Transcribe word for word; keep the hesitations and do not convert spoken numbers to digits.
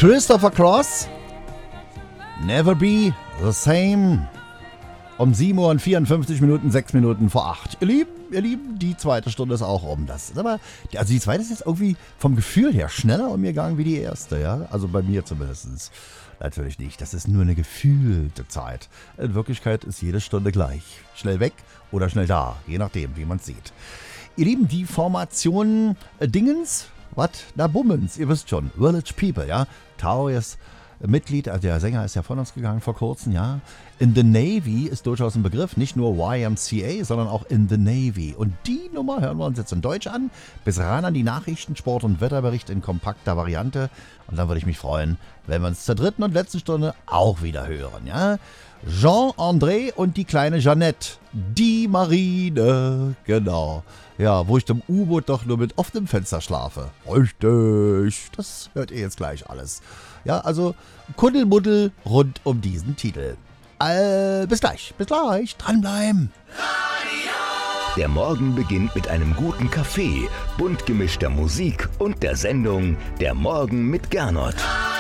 Christopher Cross, Never Be the Same. Um sieben Uhr und vierundfünfzig Minuten, sechs Minuten vor acht. Ihr Lieben, ihr Lieben, die zweite Stunde ist auch um. Das ist aber, also die zweite ist jetzt irgendwie vom Gefühl her schneller umgegangen wie die erste, ja? Also bei mir zumindest. Natürlich nicht, das ist nur eine gefühlte Zeit. In Wirklichkeit ist jede Stunde gleich. Schnell weg oder schnell da, je nachdem, wie man es sieht. Ihr Lieben, die Formation äh, Dingens, was? Na Bummens, ihr wisst schon, Village People, ja? Taurius Mitglied, also der Sänger ist ja von uns gegangen vor kurzem, ja. In the Navy ist durchaus ein Begriff, nicht nur Y M C A, sondern auch in the Navy. Und die Nummer hören wir uns jetzt in Deutsch an, bis ran an die Nachrichten, Sport und Wetterbericht in kompakter Variante. Und dann würde ich mich freuen, wenn wir uns zur dritten und letzten Stunde auch wieder hören, ja. Jean-André und die kleine Jeannette, die Marine, genau. Ja, wo ich dem U-Boot doch nur mit offenem Fenster schlafe. Richtig, das hört ihr jetzt gleich alles. Ja, also Kuddelmuddel rund um diesen Titel. Äh, bis gleich, bis gleich, dranbleiben. Der Morgen beginnt mit einem guten Kaffee, bunt gemischter Musik und der Sendung Der Morgen mit Gernot.